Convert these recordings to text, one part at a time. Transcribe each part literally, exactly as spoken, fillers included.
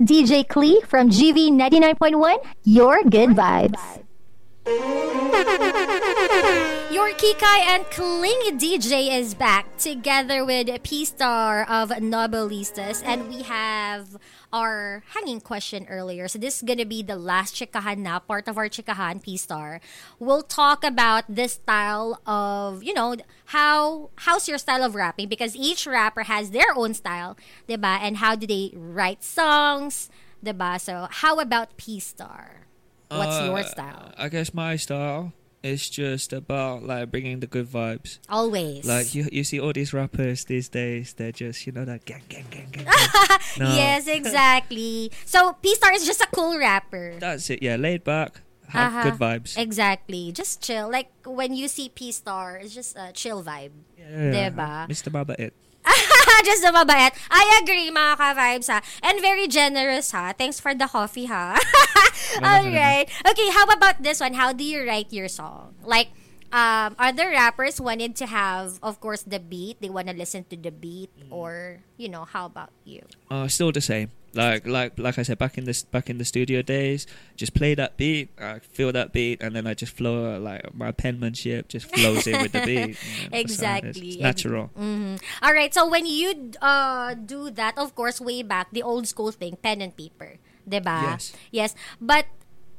D J Klee from G V ninety-nine point one, Your Good Vibes. Your Kikai and Clingy D J is back together with P-Star of Nobelistas, and we have our hanging question earlier. So this is gonna be the last chikahan na part of our chikahan, P-Star. We'll talk about this style of, you know, how how's your style of rapping, because each rapper has their own style, diba? And how do they write songs, diba? So how about P-Star? What's Uh, your style? I guess my style is just about like bringing the good vibes. Always. Like you, you see all these rappers these days. They're just, you know, that gang, gang, gang, gang. gang. No, Yes, exactly. So P-Star is just a cool rapper. that's it. Yeah, laid back, have Uh-huh. good vibes. Exactly. Just chill. Like when you see P-Star, it's just a chill vibe. Yeah, Diba? mister Babait. Just a mabait. I agree, mga ka-vibes ha. And very generous ha. Thanks for the coffee ha. Alright. Okay, how about this one? How do you write your song? Like, um, other rappers wanted to have, of course, the beat. They want to listen to the beat. Or, you know, how about you? Uh, still the same. Like like like I said, back in this back in the studio days, just play that beat, I feel that beat, and then I just flow, like my penmanship just flows in with the beat. You know, Exactly. it's natural. Mm-hmm. All right. So when you uh do that, of course, way back the old school thing, pen and paper, diba? Yes. Yes. But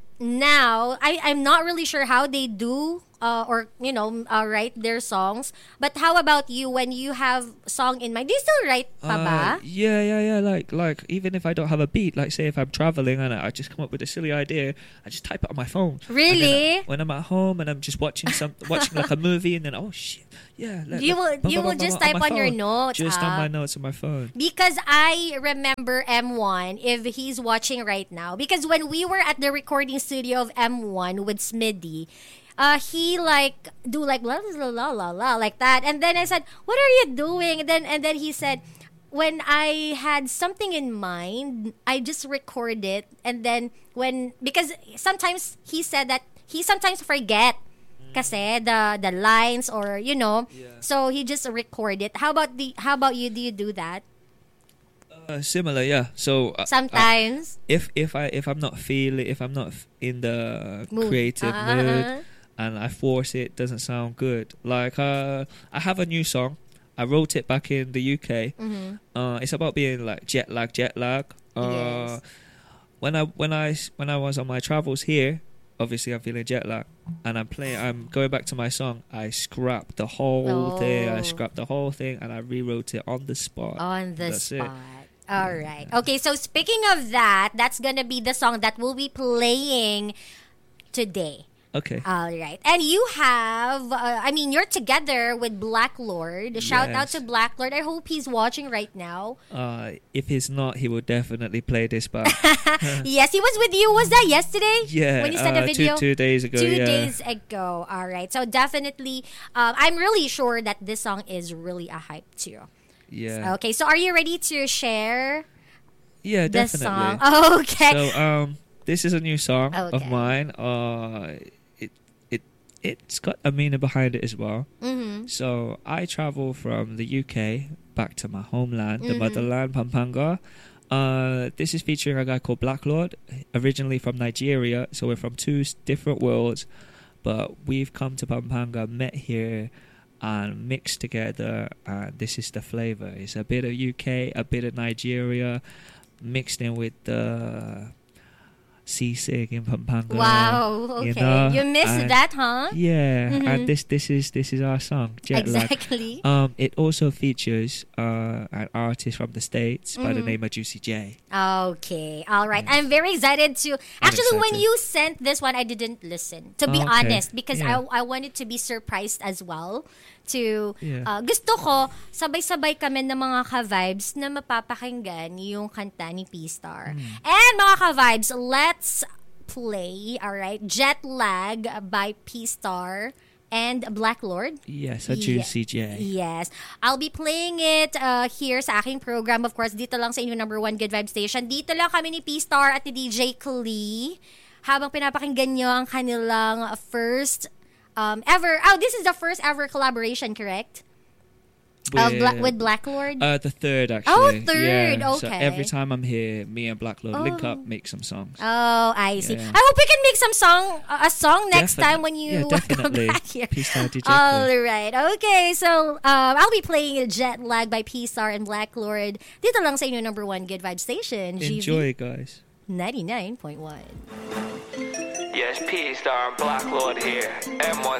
now I I'm not really sure how they do uh or you know uh, write their songs. But how about you when you have song in mind? Do you still write pa ba? Uh, yeah, yeah, yeah. Like, like even if I don't have a beat, like say if I'm traveling and I I just come up with a silly idea, I just type it on my phone. And then Really? I- when I'm at home and I'm just watching some, watching like a movie, and then oh shit, yeah. Let, You let- will- blah, you blah, will blah, just blah, type my on your phone. notes, Just ah. on my notes on my phone. Because I remember M one, if he's watching right now, because when we were at the recording studio of M one with Smitty, uh, he like do like blah blah blah blah blah like that, and then I said, "What are you doing?" And then and then he said, "When I had something in mind, I just record it, and then when because sometimes he said that he sometimes forget." Kasi the the lines or you know, Yeah. so he just record it. How about the how about you? Do you do that? Uh, similar, yeah. So uh, uh, Sometimes. if if I if I'm not feeling if I'm not f- in the Mood. creative Uh-huh. mood and I force it, doesn't sound good. Like uh, I have a new song. I wrote it back in the U K. Mhm. Uh, it's about being like jet lag, jet lag. Yes. Uh, When I when I s- when I was on my travels here, obviously I'm feeling jet lag, and I'm playing. I'm going back to my song. I scrapped the whole thing. I Oh. scrapped the whole thing, and I rewrote it on the spot. On the That's it. spot. All right. Okay, so speaking of that, that's gonna be the song that we'll be playing today. Okay. All right. And you have, uh, I mean, you're together with Black Lord. Shout out to Yes. Black Lord. I hope he's watching right now. Uh, if he's not, he will definitely play this back. Yes, he was with you. Was that yesterday? Yeah, When you sent a uh, video? two two days ago. Two yeah. days ago. All right. So definitely, um, I'm really sure that this song is really a hype too. Yeah. Okay. So are you ready to share Yeah, the definitely. song? Okay. So um, this is a new song of Okay. mine. Uh, it it it's got a meaning behind it as well. Mm-hmm. So I travel from the U K back to my homeland, the Mhm. motherland, Pampanga. Uh, this is featuring a guy called Black Lord, originally from Nigeria. So we're from two s- different worlds, but we've come to Pampanga, met here, and mixed together. And this is the flavor. It's a bit of U K, a bit of Nigeria, mixed in with the seasick in Pampanga. Wow. Okay. you know, You missed and- that, huh? Yeah, Mhm. and this this is this is our song, Jet Lag. Exactly. Um, it also features uh, an artist from the States by the Mhm. name of Juicy J. Okay. All right. I'm very excited to. I'm Actually, when excited. you sent this one, I didn't listen. To be Okay. honest, because Yeah. I I wanted to be surprised as well. To Yeah. uh, gusto ko sabay-sabay kami ng mga ka-vibes na mapapakinggan yung kanta ni P-Star. Hmm. And mga ka-vibes, let's play. All right, Jet Lag by P-Star and Black Lord. Yes, a Yeah. Juicy J. Yes. I'll be playing it uh, here sa aking program. Of course, dito lang sa inyong number one Good Vibe Station. Dito lang kami ni P-Star at ni D J Klee. Habang pinapakinggan nyo ang kanilang first um, ever... Oh, this is the first ever collaboration, correct? Uh, We're- Bla- with Black Lord? Uh, the third, actually. Oh, third, Yeah. So okay. every time I'm here, me and Black Lord link Oh. up, make some songs. Oh, I see. Yeah. I hope we can make some song, a song next Definite- time when you yeah, come definitely. back here. P-Star D J. All Cliff. right. Okay. So, um, I'll be playing Jet Lag by P-Star and Black Lord. Dito lang sa inyo number one Good Vibe Station. Enjoy, guys. ninety-nine point one. Yes, P Star Black Lord here. M one